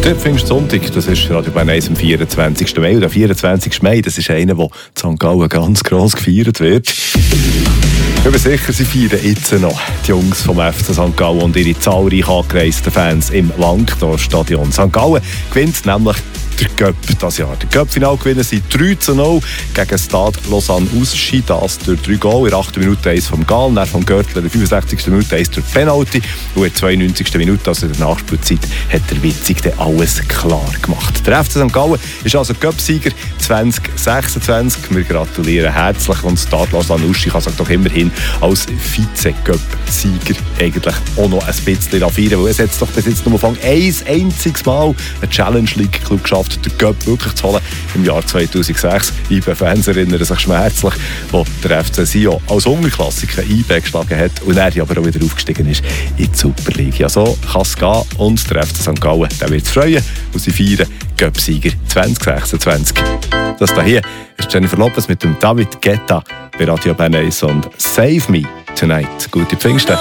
Der Pfingstsonntag, das ist Radio Bern 1 am 24. Mai. Und der 24. Mai, das ist einer, der in St. Gallen ganz gross gefeiert wird. Ich bin sicher, sie feiern jetzt noch die Jungs vom FC St. Gallen und ihre zahlreich angereisten Fans im Wankdorf-Stadion. St. Gallen gewinnt nämlich der Cup dieses Jahr. Der Cup-Final gewinnen sie 3-0 gegen Stade Lausanne Ouchy. Das durch 3 Goal. In der 8. Minute 1 vom Gall, dann vom Görtler in der 65. Minute 1 durch Penalty. Und in der 92. Minute, also in der Nachspielzeit, hat der Witzig dann alles klar gemacht. Der FC St. Gallen ist also Cup-Sieger 2026. Wir gratulieren herzlich und Stade Lausanne Ouchy kann sich doch immerhin als Vize-Cup-Sieger eigentlich auch noch ein bisschen feiern, weil es jetzt doch bis jetzt nur ein einziges Mal einen Challenge League-Club geschafft, den Cup wirklich zu holen im Jahr 2006. IB-Fans erinnern sich schmerzlich, wo der FC Sion als Unterklassiker IB geschlagen hat und er aber auch wieder aufgestiegen ist in die Superliga. Ja, so kann es gehen und der FC St. Gallen wird es freuen und sie feiern Cup-Sieger 2026. Das hier ist Jennifer Lopez mit dem David Guetta bei Radio Bern 1 und Save Me Tonight. Gute Pfingsten.